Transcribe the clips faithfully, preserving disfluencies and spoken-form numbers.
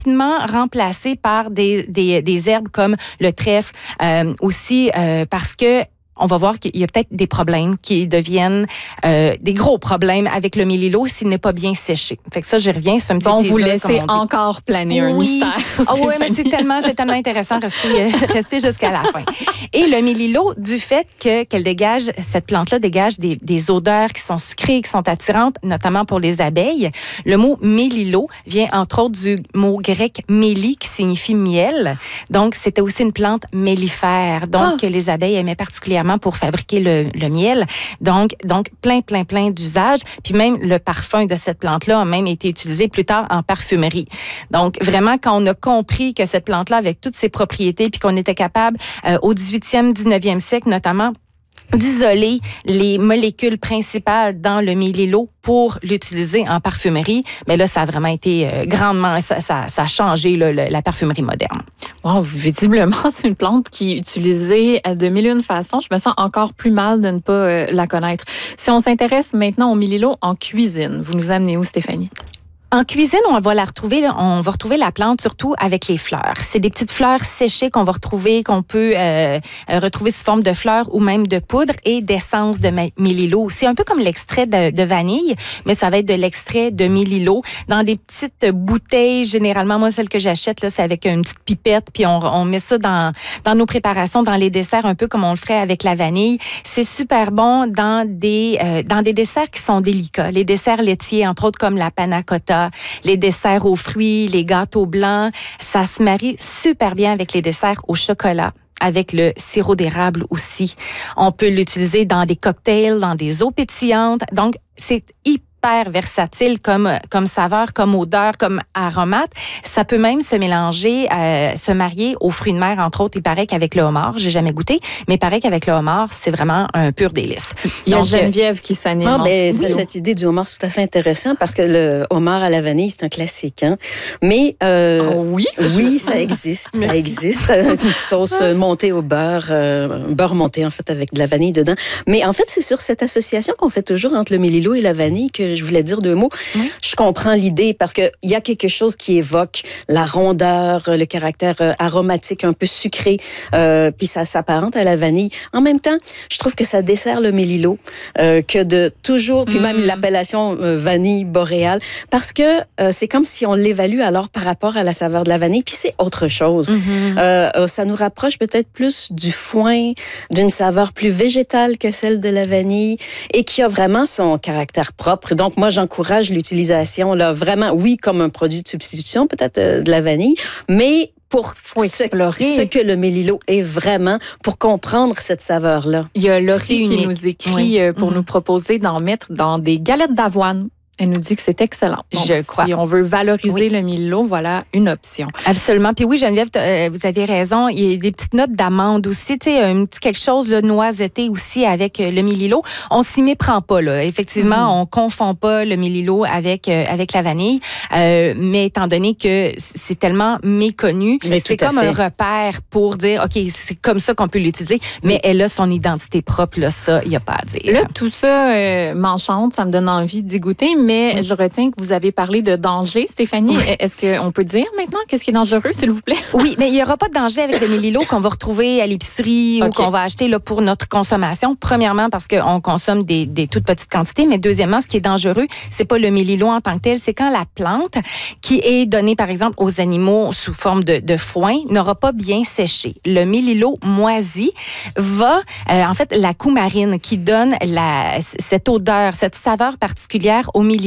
rapidement remplacé par des, des, des herbes comme le trèfle, euh, aussi euh, parce que on va voir qu'il y a peut-être des problèmes qui deviennent euh, des gros problèmes avec le mélilo s'il n'est pas bien séché. Fait que ça, j'y reviens, c'est un petit bon, teaser, vous laissez on encore planer un oui. mystère. Ah oui, mais c'est tellement, c'est tellement intéressant de rester, euh, rester jusqu'à la fin. Et le mélilo, du fait que qu'elle dégage, cette plante-là dégage des, des odeurs qui sont sucrées, qui sont attirantes, notamment pour les abeilles. Le mot mélilo vient entre autres du mot grec méli, qui signifie miel. Donc, c'était aussi une plante mellifère, donc ah. que les abeilles aimaient particulièrement pour fabriquer le, le miel. Donc, donc, plein, plein, plein d'usages. Puis même le parfum de cette plante-là a même été utilisé plus tard en parfumerie. Donc, vraiment, quand on a compris que cette plante-là, avec toutes ses propriétés, puis qu'on était capable, euh, au dix-huitième, dix-neuvième siècle notamment, d'isoler les molécules principales dans le mélilo pour l'utiliser en parfumerie, mais là, ça a vraiment été euh, grandement, ça, ça, ça a changé là, le, la parfumerie moderne. Wow, visiblement, c'est une plante qui est utilisée de mille et une façons. Je me sens encore plus mal de ne pas euh, la connaître. Si on s'intéresse maintenant au mélilo en cuisine, vous nous amenez où, Stéphanie? En cuisine, on va la retrouver, là, on va retrouver la plante surtout avec les fleurs. C'est des petites fleurs séchées qu'on va retrouver, qu'on peut euh, retrouver sous forme de fleurs ou même de poudre et d'essence de mélilo. C'est un peu comme l'extrait de, de vanille, mais ça va être de l'extrait de mélilo dans des petites bouteilles. Généralement, moi, celle que j'achète, là, c'est avec une petite pipette, puis on, on met ça dans, dans nos préparations, dans les desserts, un peu comme on le ferait avec la vanille. C'est super bon dans des, euh, dans des desserts qui sont délicats. Les desserts laitiers, entre autres comme la panna cotta, les desserts aux fruits, les gâteaux blancs. Ça se marie super bien avec les desserts au chocolat, avec le sirop d'érable aussi. On peut l'utiliser dans des cocktails, dans des eaux pétillantes. Donc, c'est hyper versatile comme, comme saveur, comme odeur, comme aromate. Ça peut même se mélanger, euh, se marier aux fruits de mer, entre autres. Il paraît qu'avec le homard, j'ai jamais goûté, mais il paraît qu'avec le homard, c'est vraiment un pur délice. Il y a Donc, Geneviève qui s'anime. Ah, ben, ça, cette idée du homard, c'est tout à fait intéressant parce que le homard à la vanille, c'est un classique. Hein? Mais euh, oh, oui, oui, ça existe. Ça existe. Une sauce montée au beurre, euh, un beurre monté en fait avec de la vanille dedans. Mais en fait, c'est sur cette association qu'on fait toujours entre le mélilo et la vanille que je voulais dire deux mots. Oui. Je comprends l'idée parce que il y a quelque chose qui évoque la rondeur, le caractère aromatique un peu sucré, euh, puis ça s'apparente à la vanille. En même temps, je trouve que ça dessert le mélilo euh, que de toujours, puis mmh. même l'appellation euh, vanille boréale, parce que euh, c'est comme si on l'évalue alors par rapport à la saveur de la vanille, puis c'est autre chose. Mmh. Euh, ça nous rapproche peut-être plus du foin, d'une saveur plus végétale que celle de la vanille et qui a vraiment son caractère propre. Donc moi, j'encourage l'utilisation, là, vraiment, oui, comme un produit de substitution, peut-être euh, de la vanille, mais pour Faut ce, explorer. ce que le mélilo est vraiment, pour comprendre cette saveur-là. Il y a Laurie qui nous écrit oui. pour mm-hmm. nous proposer d'en mettre dans des galettes d'avoine. Elle nous dit que c'est excellent. Donc, je crois. Si on veut valoriser oui. le mélilo, voilà une option. Absolument. Puis oui, Geneviève, euh, vous avez raison. Il y a des petites notes d'amande aussi. Tu sais, un petit quelque chose là, noisetté aussi avec euh, le mélilo. On s'y méprend pas là. Effectivement, mm-hmm. on confond pas le mélilo avec euh, avec la vanille. Euh, mais étant donné que c'est tellement méconnu, mais c'est comme fait. un repère pour dire, ok, c'est comme ça qu'on peut l'utiliser. Mais oui. elle a son identité propre. Là, ça, il y a pas à dire. Là, tout ça euh, m'enchante, ça me donne envie d'y goûter. Mais Mais je retiens que vous avez parlé de danger, Stéphanie. Oui. Est-ce qu'on peut dire maintenant qu'est-ce qui est dangereux, s'il vous plaît? Oui, mais il n'y aura pas de danger avec le mélilo qu'on va retrouver à l'épicerie okay. ou qu'on va acheter là, pour notre consommation. Premièrement, parce qu'on consomme des, des toutes petites quantités. Mais deuxièmement, ce qui est dangereux, c'est pas le mélilo en tant que tel, c'est quand la plante qui est donnée, par exemple, aux animaux sous forme de, de foin n'aura pas bien séché. Le mélilo moisi va, euh, en fait, la coumarine qui donne la, cette odeur, cette saveur particulière au mélilo.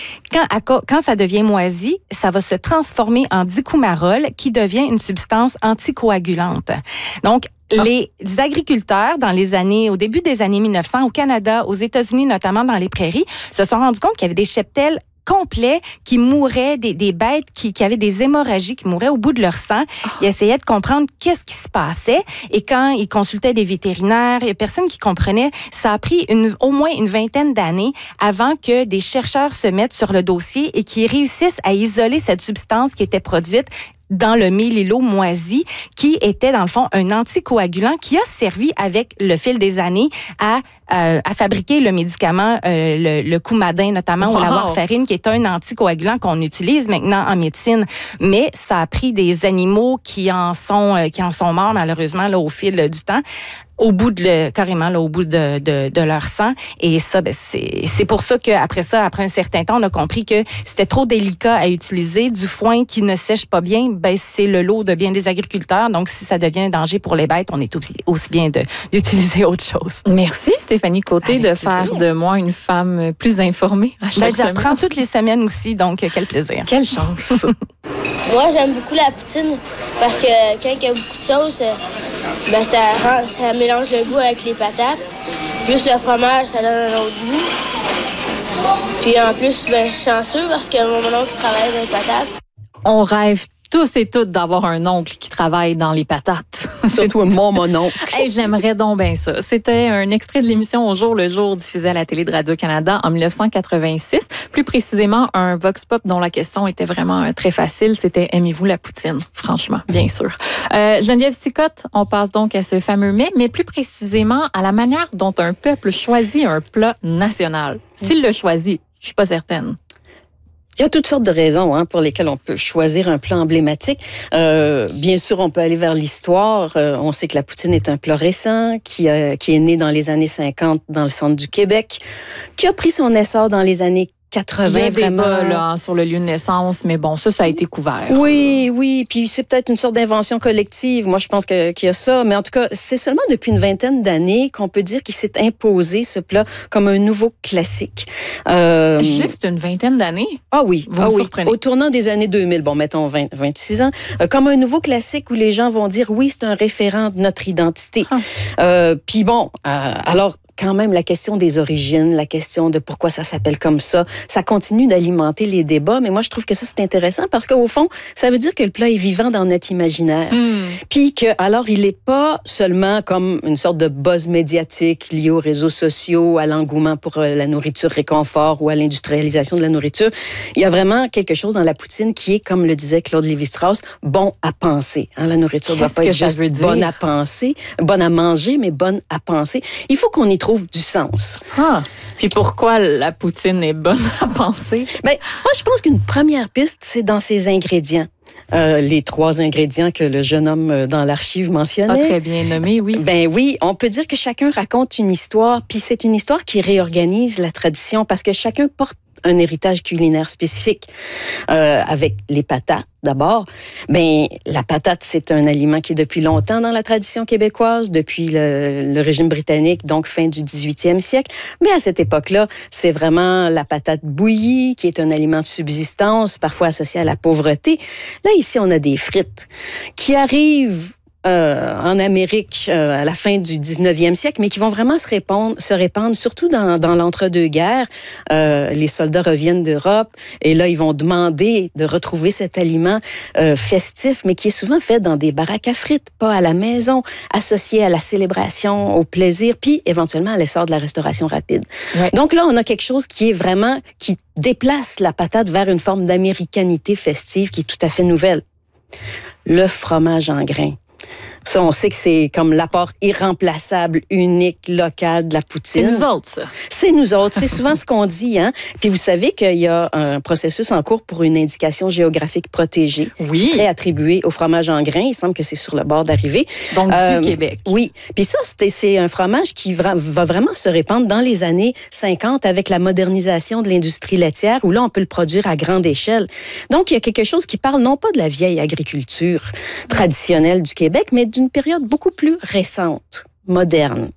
Quand, quand ça devient moisi, ça va se transformer en dicoumarol qui devient une substance anticoagulante. Donc, les agriculteurs, dans les années, au début des années mille neuf cents, au Canada, aux États-Unis, notamment dans les prairies, se sont rendus compte qu'il y avait des cheptels complets qui mouraient, des, des bêtes qui, qui avaient des hémorragies, qui mouraient au bout de leur sang. Oh. Ils essayaient de comprendre qu'est-ce qui se passait. Et quand ils consultaient des vétérinaires, il y a personne qui comprenait. Ça a pris une, au moins une vingtaine d'années avant que des chercheurs se mettent sur le dossier et qu'ils réussissent à isoler cette substance qui était produite dans le mélilo moisi, qui était dans le fond un anticoagulant qui a servi avec le fil des années à euh, à fabriquer le médicament, euh, le, le Coumadin notamment, wow. ou la warfarine, qui est un anticoagulant qu'on utilise maintenant en médecine. Mais ça a pris des animaux qui en sont euh, qui en sont morts malheureusement là, au fil du temps. Au bout de le, carrément là, au bout de, de, de leur sang. Et ça, ben, c'est, c'est pour ça qu'après ça, après un certain temps, on a compris que c'était trop délicat à utiliser. Du foin qui ne sèche pas bien, ben, c'est le lot de bien des agriculteurs. Donc, si ça devient un danger pour les bêtes, on est aussi, aussi bien de, d'utiliser autre chose. Merci, Stéphanie Côté, Avec de plaisir. Faire de moi une femme plus informée à chaque ben, semaine. J'apprends toutes les semaines aussi, donc quel plaisir. Quelle chance. Moi, j'aime beaucoup la poutine parce que quand il y a beaucoup de sauce, ben, ça, rend, ça mélange le goût avec les patates. Plus le fromage, ça donne un autre goût. Puis en plus, ben, je suis chanceux parce que mon oncle travaille dans les patates. On rêve tous et toutes d'avoir un oncle qui travaille dans les patates. Surtout mon mononcle. Hey, j'aimerais donc bien ça. C'était un extrait de l'émission Au jour le jour diffusée à la télé de Radio-Canada en dix-neuf cent quatre-vingt-six. Plus précisément, un vox pop dont la question était vraiment très facile. C'était « Aimez-vous la poutine? » Franchement, bien sûr. Euh, Geneviève Sicotte, on passe donc à ce fameux mets, mais plus précisément à la manière dont un peuple choisit un plat national. S'il le choisit, je suis pas certaine. Il y a toutes sortes de raisons hein, pour lesquelles on peut choisir un plat emblématique. Euh, bien sûr, on peut aller vers l'histoire. Euh, on sait que la poutine est un plat récent qui, a, qui est né dans les années cinquante dans le centre du Québec, qui a pris son essor dans les années quatre-vingts, il y a vraiment. Débat, là, sur le lieu de naissance, mais bon, ça, ça a été couvert. Oui, oui, puis c'est peut-être une sorte d'invention collective. Moi, je pense que, qu'il y a ça, mais en tout cas, c'est seulement depuis une vingtaine d'années qu'on peut dire qu'il s'est imposé, ce plat, comme un nouveau classique. Euh... Juste une vingtaine d'années? Ah oui, vous ah me oui. surprenez. Au tournant des années deux mille, bon, mettons vingt, vingt-six ans, euh, comme un nouveau classique où les gens vont dire, oui, c'est un référent de notre identité. Ah. Euh, puis bon, euh, alors... quand même, la question des origines, la question de pourquoi ça s'appelle comme ça, ça continue d'alimenter les débats, mais moi, je trouve que ça, c'est intéressant parce qu'au fond, ça veut dire que le plat est vivant dans notre imaginaire. Mm. Puis que, alors, il n'est pas seulement comme une sorte de buzz médiatique lié aux réseaux sociaux, à l'engouement pour la nourriture réconfort ou à l'industrialisation de la nourriture. Il y a vraiment quelque chose dans la poutine qui est, comme le disait Claude Lévi-Strauss, bon à penser. Hein, la nourriture ne doit pas être juste bonne à penser, bonne à manger, mais bonne à penser. Il faut qu'on y trouve du sens. Ah. Puis pourquoi la poutine est bonne à penser? Ben, moi, je pense qu'une première piste, c'est dans ses ingrédients. Euh, les trois ingrédients que le jeune homme dans l'archive mentionnait. Ah, très bien nommé, oui. Ben oui, on peut dire que chacun raconte une histoire, puis c'est une histoire qui réorganise la tradition parce que chacun porte un héritage culinaire spécifique. Euh, avec les patates, d'abord, ben la patate, c'est un aliment qui est depuis longtemps dans la tradition québécoise, depuis le, le régime britannique, donc fin du dix-huitième siècle. Mais à cette époque-là, c'est vraiment la patate bouillie, qui est un aliment de subsistance, parfois associé à la pauvreté. Là, ici, on a des frites qui arrivent Euh, en Amérique euh, à la fin du dix-neuvième siècle, mais qui vont vraiment se répandre, se répandre surtout dans, dans l'entre-deux-guerres. Euh, les soldats reviennent d'Europe et là, ils vont demander de retrouver cet aliment euh, festif, mais qui est souvent fait dans des baraques à frites, pas à la maison, associé à la célébration, au plaisir, puis éventuellement à l'essor de la restauration rapide. Ouais. Donc là, on a quelque chose qui est vraiment, qui déplace la patate vers une forme d'américanité festive qui est tout à fait nouvelle. Le fromage en grains. Ça, on sait que c'est comme l'apport irremplaçable, unique, local de la poutine. C'est nous autres, ça. C'est nous autres. C'est souvent ce qu'on dit, hein. Puis vous savez qu'il y a un processus en cours pour une indication géographique protégée oui. qui serait attribuée au fromage en grains. Il semble que c'est sur le bord d'arrivée. Donc, euh, du Québec. Oui. Puis ça, c'est, c'est un fromage qui va vraiment se répandre dans les années cinquante avec la modernisation de l'industrie laitière où là, on peut le produire à grande échelle. Donc, il y a quelque chose qui parle non pas de la vieille agriculture traditionnelle du Québec, mais d'une période beaucoup plus récente, moderne.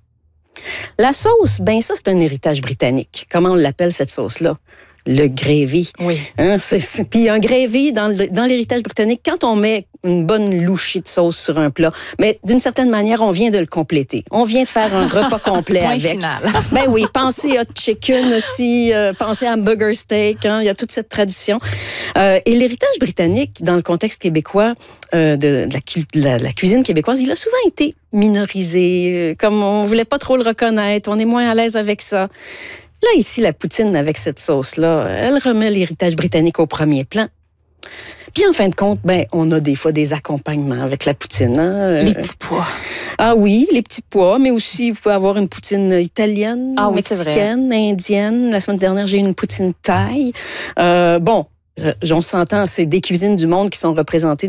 La sauce, ben ça, c'est un héritage britannique. Comment on l'appelle, cette sauce-là? Le gravy. Oui. Hein, c'est, c'est, puis un gravy, dans, le, dans l'héritage britannique, quand on met une bonne louchée de sauce sur un plat, mais d'une certaine manière, on vient de le compléter. On vient de faire un repas complet Point avec. Final. Ben oui, pensez à chicken aussi, euh, pensez à hamburger steak, hein, il y a toute cette tradition. Euh, et l'héritage britannique, dans le contexte québécois, euh, de, de, la, de, la, de la cuisine québécoise, il a souvent été minorisé, euh, comme on voulait pas trop le reconnaître, on est moins à l'aise avec ça. Là, ici, la poutine avec cette sauce-là, elle remet l'héritage britannique au premier plan. Puis en fin de compte, ben, on a des fois des accompagnements avec la poutine. Hein? Les petits pois. Ah oui, les petits pois, mais aussi vous pouvez avoir une poutine italienne, ah, oui, mexicaine, indienne. La semaine dernière, j'ai eu une poutine thaï. Euh, bon, on s'entend, c'est des cuisines du monde qui sont représentées